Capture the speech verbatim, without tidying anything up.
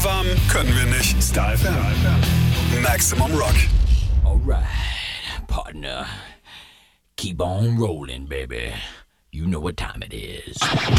Warm können wir nicht. Star F M. Maximum Rock. Alright, partner. Keep on rolling, baby. You know what time it is.